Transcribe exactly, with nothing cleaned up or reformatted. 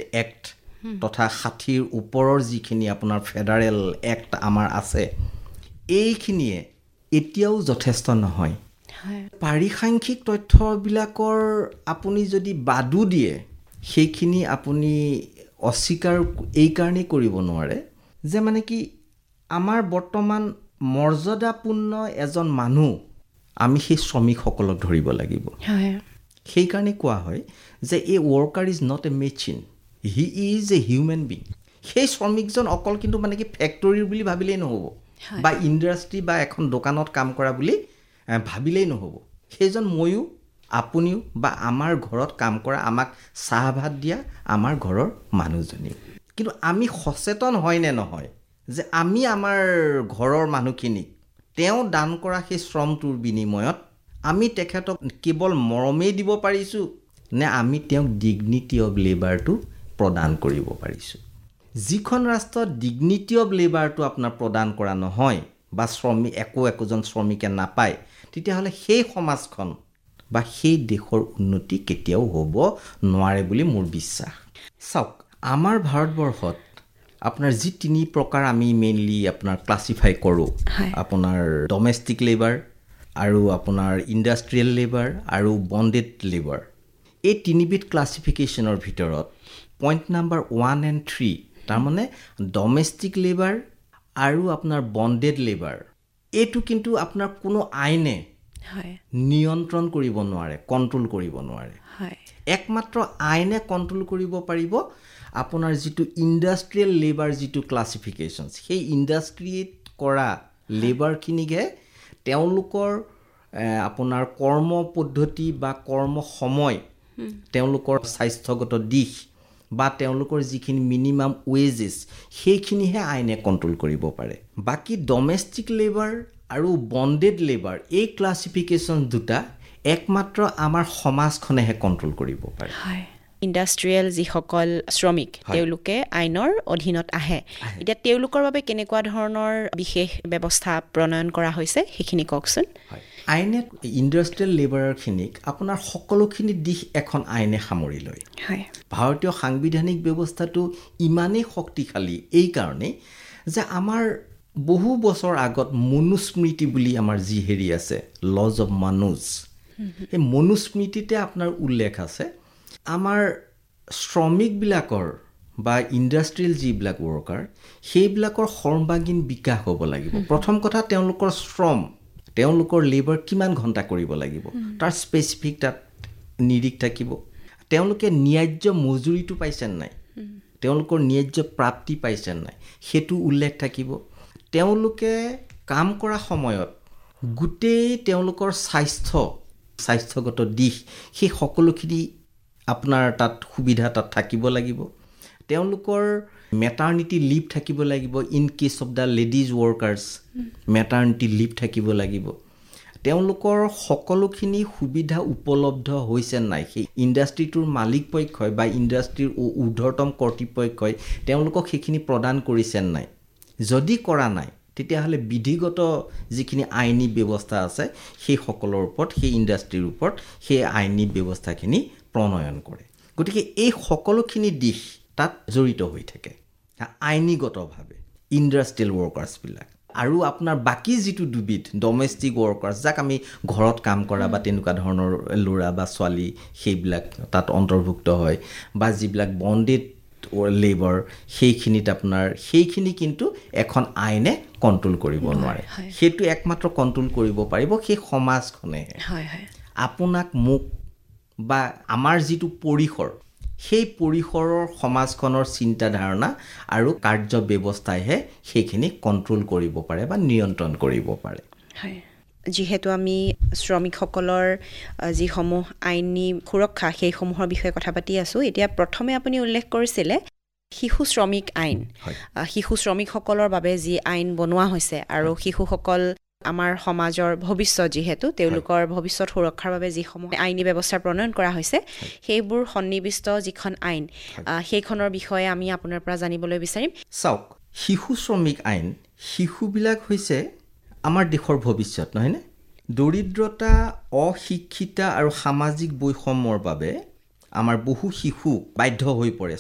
act তথা ষাঠিৰ ওপৰৰ যিখিনি আপোনাৰ ফেডাৰেল এক্ট আমাৰ আছে এইখিনিয়ে এতিয়াও যথেষ্ট নহয় পাৰিসাংখ্যিক তথ্যবিলাকৰ আপুনি যদি বাদু দিয়ে সেইখিনি আপুনি অস্বীকাৰ এই কাৰণেই কৰিব নোৱাৰে যে মানে কি আমাৰ বৰ্তমান মৰ্যাদাপূৰ্ণ এজন মানুহ আমি সেই শ্ৰমিকসকলক ধৰিব লাগিব সেইকাৰণে কোৱা হয় যে এ worker is not a machine he is a human being সেই শ্ৰমিকজন অকল কিন্তু মানে কি ফেক্টৰীৰ বুলি ভাবিলেই নহ'ব বা ইণ্ডাষ্ট্ৰী বা এখন দোকানত কাম কৰা বুলি ভাবিলেই নহ'ব সেইজন ময়ো আপুনিও বা আমাৰ ঘৰত কাম কৰা আমাক চাহ ভাত দিয়া আমাৰ ঘৰৰ মানুহজনী কিন্তু আমি সচেতন হয় নে নহয় যে আমি আমাৰ ঘৰৰ মানুহখিনিক তেওঁ দান কৰা সেই শ্ৰমটোৰ বিনিময়ত আমি তেখেতক কেৱল মৰমেই দিব পাৰিছোঁ নে আমি তেওঁক ডিগনিটি অফ লেবাৰটো প্ৰদান কৰিব পাৰিছোঁ যিখন ৰাষ্ট্ৰত ডিগনিটি অফ লেবাৰটো আপোনাৰ প্ৰদান কৰা নহয় বা শ্ৰমিক একো একোজন শ্ৰমিকে নাপায় তেতিয়াহ'লে সেই সমাজখন বা সেই দেশৰ উন্নতি কেতিয়াও হ'ব নোৱাৰে বুলি মোৰ বিশ্বাস চাওক আমাৰ ভাৰতবৰ্ষত আপোনাৰ যি তিনি প্ৰকাৰ আমি মেইনলি আপোনাৰ ক্লাছিফাই কৰোঁ আপোনাৰ ডমেষ্টিক লেবাৰ আৰু আপোনাৰ ইণ্ডাষ্ট্ৰিয়েল লেবাৰ আৰু বণ্ডেড লেবাৰ এই তিনিবিধ ক্লাছিফিকেশ্যনৰ ভিতৰত point number one and three তাৰমানে ডমেষ্টিক লেবাৰ আৰু আপোনাৰ বণ্ডেড লেবাৰ এইটো কিন্তু আপোনাৰ কোনো আইনে নিয়ন্ত্ৰণ কৰিব নোৱাৰে কণ্ট্ৰল কৰিব নোৱাৰে একমাত্ৰ আইনে কণ্ট্ৰল কৰিব পাৰিব আপোনাৰ যিটো ইণ্ডাষ্ট্ৰিয়েল লেবাৰ যিটো ক্লাছিফিকেশ্যন সেই ইণ্ডাষ্ট্ৰিত কৰা লেবাৰখিনিকহে তেওঁলোকৰ আপোনাৰ কৰ্ম পদ্ধতি বা কৰ্ম সময় তেওঁলোকৰ স্বাস্থ্যগত দিশ বা তেওঁলোকৰ যিখিনি মিনিমাম ৱেজেছ সেইখিনিহে আইনে কণ্ট্ৰল কৰিব পাৰে বাকী ডমেষ্টিক লেবাৰ আৰু বণ্ডেড লেবাৰ এই ক্লাছিফিকেশ্যন দুটা একমাত্ৰ আমাৰ সমাজখনেহে কণ্ট্ৰল কৰিব পাৰে ইণ্ডাষ্ট্ৰিয়েল যিসকল শ্ৰমিক তেওঁলোকে আইনৰ অধীনত আহে এতিয়া তেওঁলোকৰ বাবে কেনেকুৱা ধৰণৰ বিশেষ ব্যৱস্থা প্ৰণয়ন কৰা হৈছে সেইখিনি কওকচোন আইনে ইণ্ডাষ্ট্ৰিয়েল লেবাৰখিনিক আপোনাৰ সকলোখিনি দিশ এখন আইনে সামৰি লয় ভাৰতীয় সাংবিধানিক ব্যৱস্থাটো ইমানেই শক্তিশালী এই কাৰণেই যে আমাৰ বহু বছৰ আগত মনুস্মৃতি বুলি আমাৰ যি হেৰি আছে লজ অফ মানুজ এই মনুস্মৃতিতে আপোনাৰ উল্লেখ আছে আমাৰ শ্ৰমিকবিলাকৰ বা ইণ্ডাষ্ট্ৰিয়েল যিবিলাক ৱৰ্কাৰ সেইবিলাকৰ সৰ্বাংগীন বিকাশ হ'ব লাগিব প্ৰথম কথা তেওঁলোকৰ শ্ৰম তেওঁলোকৰ লেবাৰ কিমান ঘণ্টা কৰিব লাগিব তাৰ স্পেচিফিক তাত নিৰীখ থাকিব তেওঁলোকে ন্যায্য মজুৰিটো পাইছে নাই তেওঁলোকৰ ন্যায্য প্ৰাপ্তি পাইছে নাই সেইটো উল্লেখ থাকিব তেওঁলোকে কাম কৰা সময়ত গোটেই তেওঁলোকৰ স্বাস্থ্য স্বাস্থ্যগত দিশ সেই সকলোখিনি আপোনাৰ তাত সুবিধা তাত থাকিব লাগিব তেওঁলোকৰ মেটাৰনিটি লিভ থাকিব লাগিব in cash of the ladies workers maternity live থাকিব লাগিব তেওঁলোকৰ সকলোখিনি সুবিধা উপলব্ধ হৈছে নাই সেই ইণ্ডাষ্ট্ৰিটোৰ মালিক পক্ষই বা ইণ্ডাষ্ট্ৰিৰ ঊৰ্ধ্বতম কৰ্তৃপক্ষই তেওঁলোকক সেইখিনি প্ৰদান কৰিছে নাই যদি কৰা নাই তেতিয়াহ'লে বিধিগত যিখিনি আইনী ব্যৱস্থা আছে সেই সকলৰ ওপৰত সেই ইণ্ডাষ্ট্ৰিৰ ওপৰত সেই আইনী ব্যৱস্থাখিনি প্ৰণয়ন কৰে গতিকে এই সকলোখিনি দিশ তাত জড়িত হৈ থাকে আইনীগতভাৱে ইণ্ডাষ্ট্ৰিয়েল ৱৰ্কাৰ্ছবিলাক আৰু আপোনাৰ বাকী যিটো দুবিধ ডমেষ্টিক ৱৰ্কাৰ্ছ যাক আমি ঘৰত কাম কৰা বা তেনেকুৱা ধৰণৰ ল'ৰা বা ছোৱালী সেইবিলাক তাত অন্তৰ্ভুক্ত হয় বা যিবিলাক বণ্ডেড লেবাৰ সেইখিনিত আপোনাৰ সেইখিনি কিন্তু এখন আইনে কণ্ট্ৰল কৰিব নোৱাৰে সেইটো একমাত্ৰ কণ্ট্ৰল কৰিব পাৰিব সেই সমাজখনেহে আপোনাক মোক বা আমাৰ যিটো পৰিসৰ সেই পৰিসৰৰ সমাজখনৰ চিন্তাধাৰণা আৰু কাৰ্য ব্যৱস্থাইহে সেইখিনি কণ্ট্ৰল কৰিব পাৰে বা নিয়ন্ত্ৰণ কৰিব পাৰে যিহেতু আমি শ্ৰমিকসকলৰ যিসমূহ আইনী সুৰক্ষা সেইসমূহৰ বিষয়ে কথা পাতি আছোঁ এতিয়া প্ৰথমে আপুনি উল্লেখ কৰিছিলে শিশু শ্ৰমিক আইন শিশু শ্ৰমিকসকলৰ বাবে যি আইন বনোৱা হৈছে আৰু শিশুসকল আমাৰ সমাজৰ ভৱিষ্যত যিহেতু তেওঁলোকৰ ভৱিষ্যত সুৰক্ষাৰ বাবে যিসমূহ আইনী ব্যৱস্থা প্ৰণয়ন কৰা হৈছে সেইবোৰ সন্নিৱিষ্ট যিখন আইন সেইখনৰ বিষয়ে আমি আপোনাৰ পৰা জানিবলৈ বিচাৰিম চাওক শিশু শ্ৰমিক আইন শিশুবিলাক হৈছে আমাৰ দেশৰ ভৱিষ্যত নহয়নে দৰিদ্ৰতা অশিক্ষিতা আৰু সামাজিক বৈষম্যৰ বাবে আমাৰ বহু শিশু বাধ্য হৈ পৰে